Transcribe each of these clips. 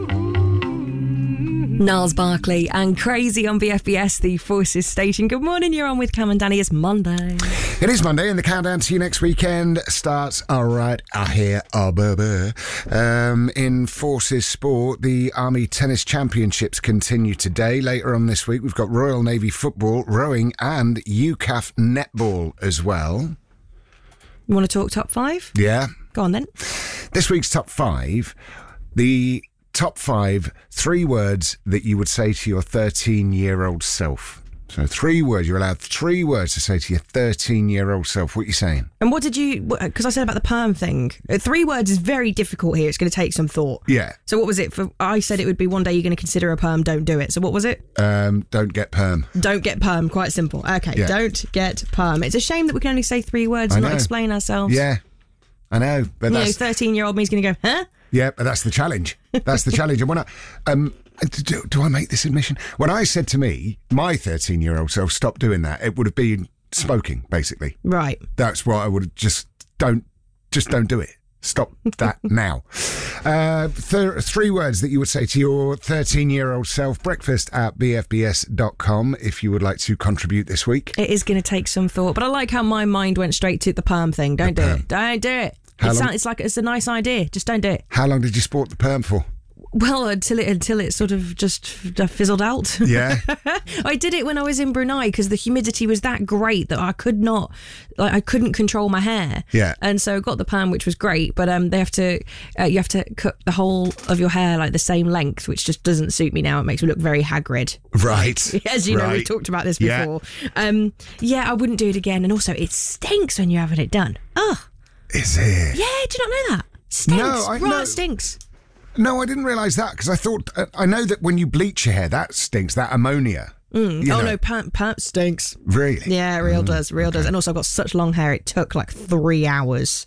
Niles Barkley and Crazy on BFBS, the Forces station. Good morning, you're on with Cam and Danny. It's Monday. It is Monday, and the countdown to your next weekend starts right here. In Forces Sport, the Army Tennis Championships continue today. Later on this week, we've got Royal Navy football, rowing, and UCAF netball as well. You want to talk top five? Yeah. Go on then. This week's top five, the top 5 3 words that you would say to your 13-year-old self. So 3 words. You're allowed 3 words to say to your 13-year-old self. What are you saying? And what did you... Because I said about the perm thing. 3 words is very difficult here. It's going to take some thought. Yeah. So what was it? I said it would be one day you're going to consider a perm, don't do it. So what was it? Don't get perm. Don't get perm. Quite simple. Okay. Yeah. Don't get perm. It's a shame that we can only say 3 words and not explain ourselves. Yeah. I know. But that's... 13-year-old me's going to go, huh? Yeah, but that's the challenge. That's the challenge. And when do I make this admission? When I said to me, my 13-year-old self, stop doing that, it would have been smoking, basically. Right. That's what I would have don't do it. Stop that now. 3 words that you would say to your 13-year-old self. breakfast@bfbs.com if you would like to contribute this week. It is going to take some thought, but I like how my mind went straight to the perm thing. Don't do it. Don't do it. It's like it's a nice idea. Just don't do it. How long did you sport the perm for? Well, until it sort of just fizzled out. Yeah. I did it when I was in Brunei because the humidity was that great that I couldn't control my hair. Yeah. And so I got the perm, which was great, but you have to cut the whole of your hair like the same length, which just doesn't suit me now. It makes me look very Hagrid. Right. As you know, we've talked about this before. Yeah, I wouldn't do it again. And also, it stinks when you're having it done. Ugh. Is it? Yeah, do you not know that? Stinks. No, It stinks. No, I didn't realise that because I thought, I know that when you bleach your hair, that stinks, that ammonia. No, pant stinks. Really? Yeah, real does. And also I've got such long hair, it took like 3 hours.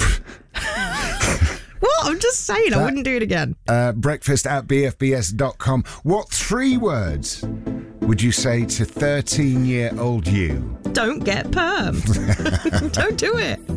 What? I'm just saying, I wouldn't do it again. breakfast@bfbs.com. What 3 words would you say to 13-year-old you? Don't get perm. Don't do it.